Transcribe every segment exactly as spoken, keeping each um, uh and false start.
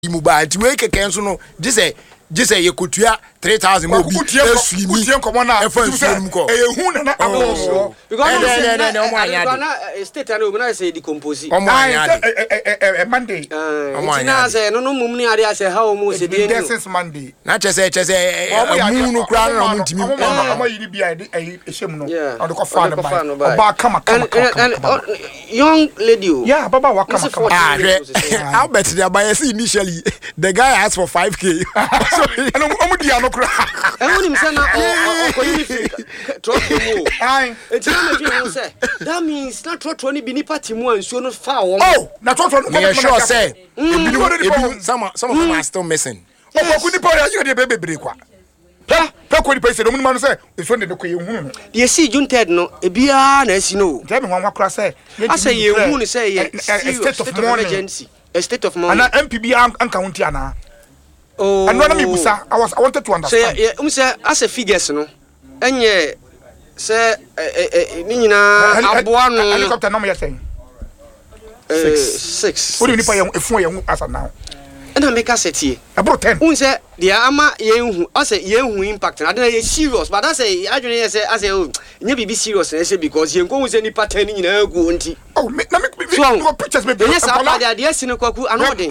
Imuba nti we keke nso no gise gise yekotua three thousand mo bi esui mi komo na efa nsuo mu ko ehu na na abo because no no no no state na obi na say decompose omo anya eh Monday eh na say no no mum ni ade say how mu say dey no since Monday na chese chese mu no kra na mo ntimi omo yi ni bia eh ehiem no o de ko fa na ba oba kama kama young lady yeah baba wa kama kama ah Albert the buy see initially the guy asked for five k so and omo dia no kra e woni me say na o ko ni trot mu ai e ti na me fi say that means na trot ni bi ni party mu ansuo no fa wo oh na trot no me sure say ebi some some of them are still missing o ko ni pa ya you dey bebere kwa pa pa ko ni pa say no mu no say eso de ko ye hu no ye si June third no e bia na asi no tell me one wa kra say asa ye hu ni say ye state of emergency a state of mourning ana M P B an county ana oh and when me busa I was I wanted to understand say um say as a figures no enye say ni nyina aboa no helicopter no me say six six what do you need for you as now and I make us setie about ten un say dia ama ye hu as ye hu impact na dey serious but that say adwene say as oh nya bibi serious na say because ye nko hu say ni pattern ni nyina gu nti oh me na me pictures me yes about dia dia sinu kwaku anode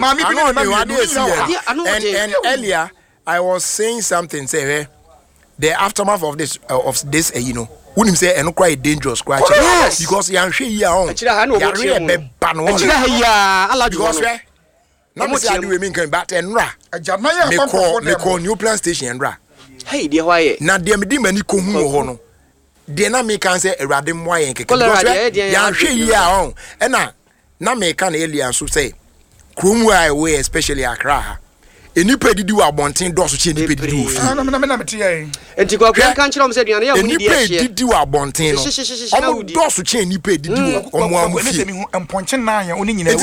and and earlier I was saying something say hey, the aftermath of this uh, of this uh, you know wouldn't say and quite dangerous quite yes. because yan hwe ya on ya re be ba no ya ala because we na mo say ade we mean kan but enra ajamaya me call me call new plan station enra hey de why na de me di mani ko hu ho no de na me kan say erade mo ayen keke because yan hwe ya on e na na me kan elia so say kromu ai we especially Accra enipa didi wa bonten do so che enipa didi wo na na na meti eh enti kwa kwa kan chiro mo se duane ya wo di enipa didi wa bonten no omo do so che enipa didi wo omo amu fi emponche na ya oni nyina